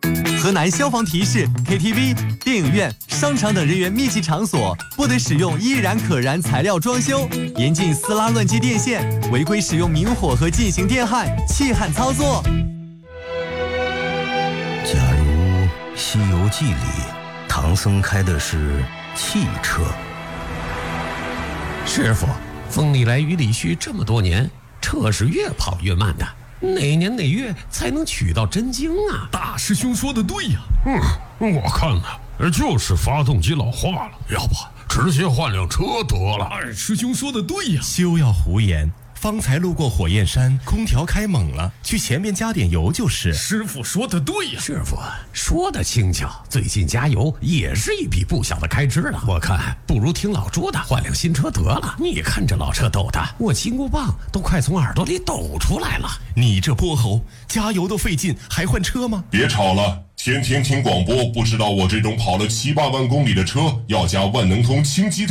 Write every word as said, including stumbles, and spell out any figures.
河南消防提示 ：K T V、电影院、商场等人员密集场所不得使用易燃可燃材料装修，严禁撕拉乱接电线，违规使用明火和进行电焊、气焊操作。 假如《西游记》里唐僧开的是汽车， 师傅，风里来雨里去这么多年，车是越跑越慢的，哪年哪月才能取到真经啊？ 大师兄说的对呀。 嗯，我看呢，就是发动机老化了，要不直接换辆车得了。 二师兄说的对呀。 休要胡言，方才路过火焰山，空调开猛了，去前面加点油就是。 师傅说的对呀。 师傅说的轻巧，最近加油也是一笔不小的开支了。我看不如听老朱的，换辆新车得了。你看这老车抖的，我金箍棒都快从耳朵里抖出来了。 你这泼猴，加油都费劲，还换车吗？ 别吵了，天天听广播，不知道我这种跑了七八万公里的车要加万能通轻机